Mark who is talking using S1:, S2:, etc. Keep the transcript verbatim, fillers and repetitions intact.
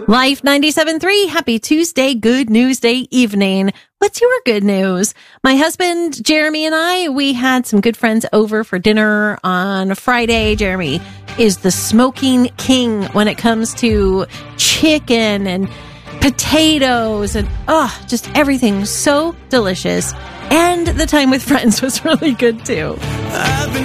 S1: Life ninety-seven point three, happy Tuesday, Good News Day evening. What's your good news? My husband, Jeremy, and I, we had some good friends over for dinner on Friday. Jeremy is the smoking king when it comes to chicken and potatoes and, oh, just everything so delicious. And the time with friends was really good, too.
S2: I've been